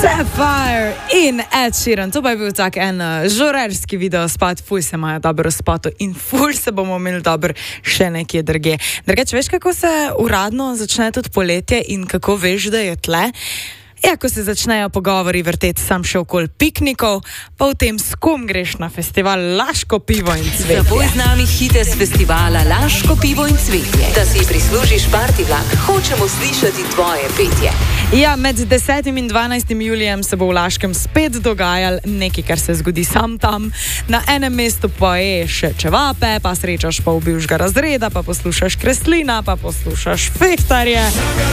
Sapphire in Ed Sheeran. To pa je bil tak en žurerski video spot, ful se imajo dobro spotu in ful se bomo imeli dobro še nekje drugje. Drugače, veš, kako se uradno začne tudi poletje in kako veš, da je tle? Ja, ko se začnejo pogovori vrteti sam še okoli piknikov, pa v tem, s kom greš na festival Laško pivo in cvetje. Zaboj z nami hite z festivala Laško pivo in cvetje. Da si prislužiš party vlak, hočemo slišati tvoje petje. Ja, med 10. in 12. julijem se bo v Laškem spet dogajal nekaj, kar se zgodi sam tam. Na enem mestu poješ čevape, pa srečaš pa bivšega razreda, pa poslušaš Kreslina, pa poslušaš Fehtarje.